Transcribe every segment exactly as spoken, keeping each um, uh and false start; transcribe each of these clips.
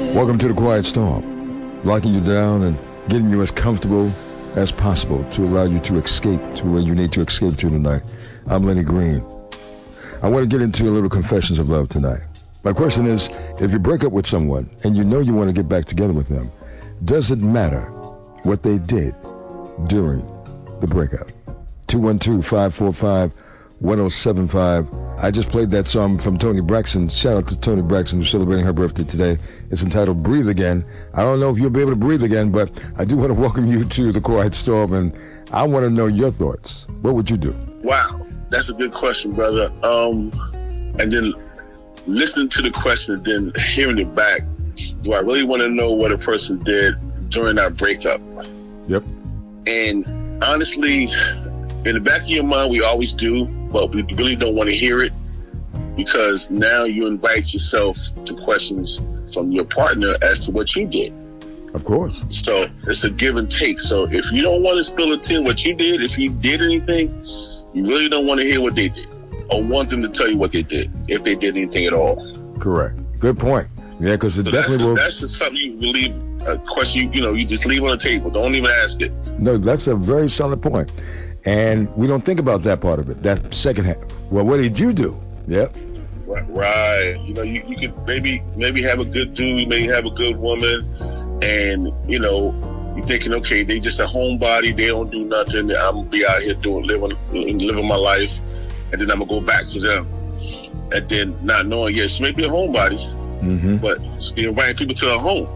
Welcome to the Quiet Storm, locking you down and getting you as comfortable as possible to allow you to escape to where you need to escape to tonight. I'm Lenny Green. I want to get into a little confessions of love tonight. My question is, if you break up with someone and you know you want to get back together with them, does it matter what they did during the breakup? two one two, five four five, one oh seven five. I just played that song from Toni Braxton. Shout out to Toni Braxton, who's celebrating her birthday today. It's entitled Breathe Again. I don't know if you'll be able to breathe again, but I do want to welcome you to the Quiet Storm, and I want to know your thoughts. What would you do? Wow, that's a good question, brother. Um, and then listening to the question and then hearing it back, do I really want to know what a person did during our breakup? Yep. And honestly, in the back of your mind, we always do, but we really don't want to hear it because now you invite yourself to questions from your partner as to what you did. Of course. So it's a give and take. So if you don't want to spill it to what you did, if you did anything, you really don't want to hear what they did or want them to tell you what they did, if they did anything at all. Correct. Good point. Yeah, because it so definitely that's, will. That's just something you leave a question. You, you know, you just leave on the table. Don't even ask it. No, that's a very solid point. And we don't think about that part of it, that second half. Well, what did you do? Yep. Right. right. You know, you, you could maybe maybe have a good dude, maybe have a good woman, and, you know, you're thinking, okay, they just a homebody, they don't do nothing. I'm going to be out here doing, living, living my life, and then I'm going to go back to them. And then not knowing, yes, she may be a homebody, mm-hmm. but you're inviting people to her home.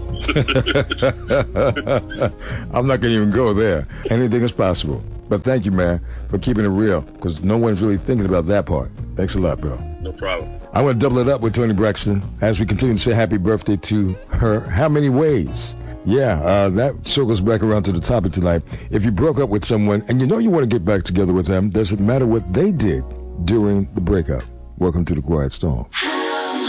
I'm not going to even go there. Anything is possible. But thank you, man, for keeping it real, because no one's really thinking about that part. Thanks a lot, bro. No problem. I want to double it up with Toni Braxton as we continue to say happy birthday to her. How many ways? Yeah, uh, that circles back around to the topic tonight. If you broke up with someone and you know you want to get back together with them, does it matter what they did during the breakup? Welcome to the Quiet Storm.